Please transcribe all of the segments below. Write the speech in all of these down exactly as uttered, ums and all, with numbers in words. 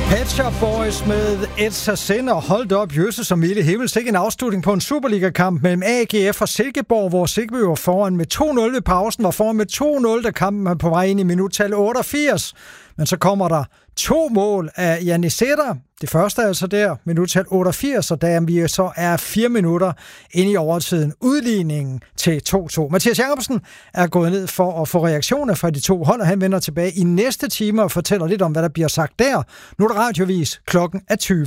Pet Shop Boys med It's a Sin og Hold Up, Jøsse som milde himmel. Sikke en afslutning på en Superliga-kamp mellem A G F og Silkeborg, hvor Silkeborg var foran med to nul ved pausen, var foran med to nul, da kampen er på vej ind i minuttal otteogfirs. Men så kommer der to mål af Jannis Sætter. Det første er altså der, minuttal otteogfirs, og da vi så er fire minutter inde i overtiden. Udligningen til to to. Mathias Jacobsen er gået ned for at få reaktioner fra de to hold, og han vender tilbage i næste time og fortæller lidt om, hvad der bliver sagt der. Nu er der radiovis. Klokken er tyve.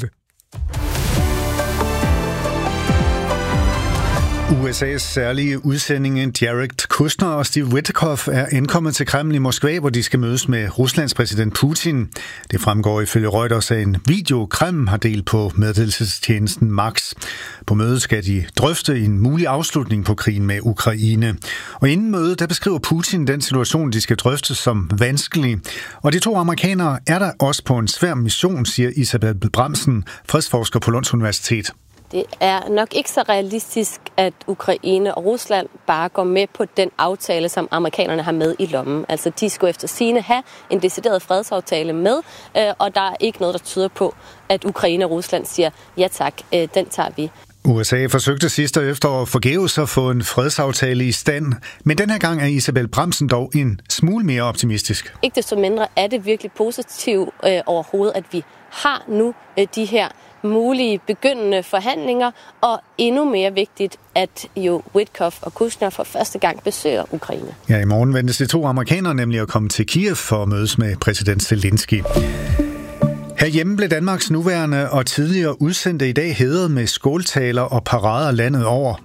U S A's særlige udsendinge Jared Kushner og Steve Witkoff er indkommet til Kreml i Moskva, hvor de skal mødes med Ruslands præsident Putin. Det fremgår ifølge Reuters af en video, Kreml har delt på meddelelsestjenesten Max. På mødet skal de drøfte en mulig afslutning på krigen med Ukraine. Og inden mødet, der beskriver Putin den situation, de skal drøfte som vanskelig. Og de to amerikanere er der også på en svær mission, siger Isabel Bramsen, fredsforsker på Lunds Universitet. Det er nok ikke så realistisk, at Ukraine og Rusland bare går med på den aftale, som amerikanerne har med i lommen. Altså, de skulle efter sigende have en decideret fredsaftale med, og der er ikke noget, der tyder på, at Ukraine og Rusland siger, ja tak, den tager vi. U S A forsøgte sidste efterår forgæves at få en fredsaftale i stand, men den her gang er Isabel Bramsen dog en smule mere optimistisk. Ikke desto mindre er det virkelig positivt øh, overhovedet, at vi har nu øh, de her mulige begyndende forhandlinger, og endnu mere vigtigt, at jo Witkoff og Kushner for første gang besøger Ukraine. Ja, i morgen ventes de to amerikanere nemlig at komme til Kiev for at mødes med præsident Zelensky. Herhjemme blev Danmarks nuværende og tidligere udsendte i dag hædret med skåltaler og parader landet over.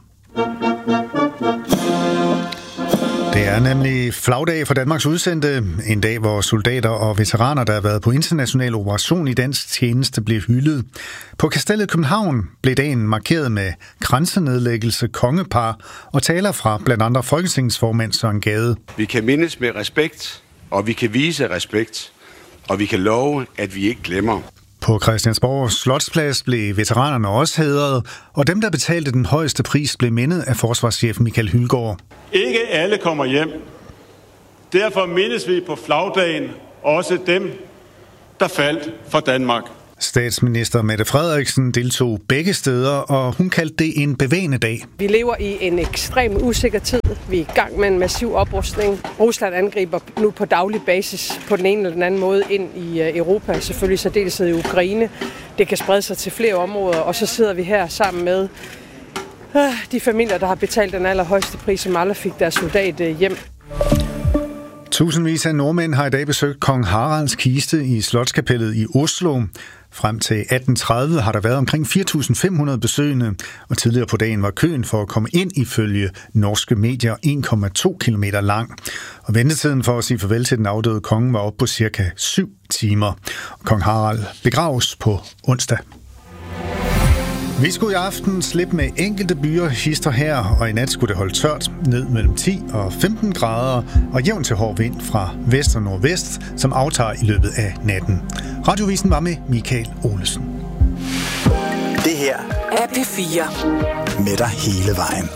Det er nemlig flagdag for Danmarks udsendte. En dag, hvor soldater og veteraner, der har været på international operation i dansk tjeneste, blev hyldet. På Kastellet København blev dagen markeret med kransenedlæggelse, kongepar og taler fra blandt andre folketingsformand Søren Gade. Vi kan mindes med respekt, og vi kan vise respekt, og vi kan love, at vi ikke glemmer. På Christiansborg Slotsplads blev veteranerne også hædret, og dem, der betalte den højeste pris, blev mindet af forsvarschef Michael Hylgaard. Ikke alle kommer hjem. Derfor mindes vi på flagdagen også dem, der faldt for Danmark. Statsminister Mette Frederiksen deltog begge steder, og hun kaldte det en bevægende dag. Vi lever i en ekstrem usikker tid. Vi er i gang med en massiv oprustning. Rusland angriber nu på daglig basis på den ene eller den anden måde ind i Europa, selvfølgelig særdeleshed i Ukraine. Det kan sprede sig til flere områder, og så sidder vi her sammen med de familier, der har betalt den allerhøjeste pris, som aldrig fik deres soldat hjem. Tusindvis af nordmænd har i dag besøgt kong Haralds kiste i Slotskapellet i Oslo. Frem til atten tredive har der været omkring fire tusind fem hundrede besøgende, og tidligere på dagen var køen for at komme ind ifølge norske medier en komma to kilometer lang. Og ventetiden for at sige farvel til den afdøde konge var op på cirka syv timer. Kong Harald begraves på onsdag. Vi skulle i aften slippe med enkelte byer hister her, og i nat skulle det holde tørt ned mellem ti og femten grader, og jævn til hård vind fra vest og nordvest, som aftager i løbet af natten. Radiovisen var med Michael Olesen. Det her er P fire. Med dig hele vejen.